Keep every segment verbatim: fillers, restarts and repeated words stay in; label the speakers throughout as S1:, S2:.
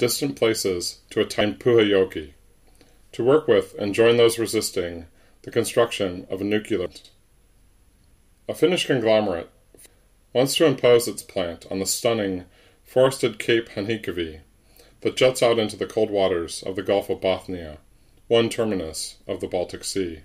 S1: distant places to a time Puhayoki, to work with and join those resisting the construction of a nuclear. A Finnish conglomerate wants to impose its plant on the stunning, forested Cape Hanhikivi that juts out into the cold waters of the Gulf of Bothnia, one terminus of the Baltic Sea.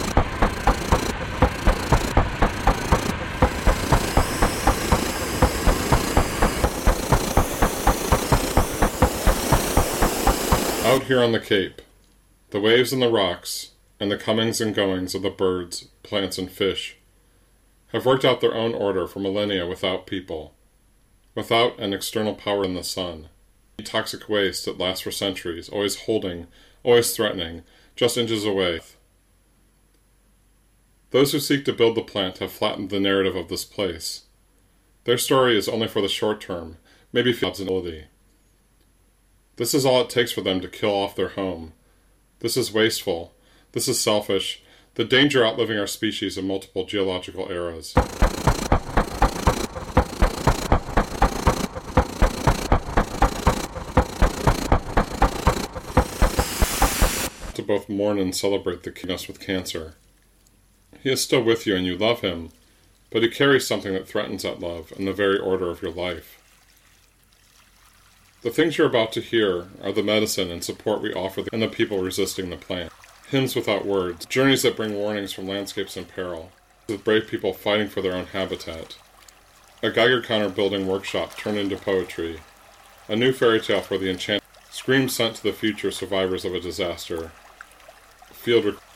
S1: Out here on the Cape, the waves and the rocks, and the comings and goings of the birds, plants, and fish have worked out their own order for millennia without people, without an external power in the sun. Toxic waste that lasts for centuries, always holding, always threatening, just inches away. Those who seek to build the plant have flattened the narrative of this place. Their story is only for the short term, maybe feasibility. This is all it takes for them to kill off their home. This is wasteful. This is selfish. The danger outliving our species in multiple geological eras. To both mourn and celebrate the kindness with cancer. He is still with you and you love him, but he carries something that threatens that love and the very order of your life. The things you're about to hear are the medicine and support we offer and the people resisting the plant. Hymns without words, journeys that bring warnings from landscapes in peril, with brave people fighting for their own habitat. A Geiger counter building workshop turned into poetry. A new fairy tale for the enchanted. Screams sent to the future survivors of a disaster. Field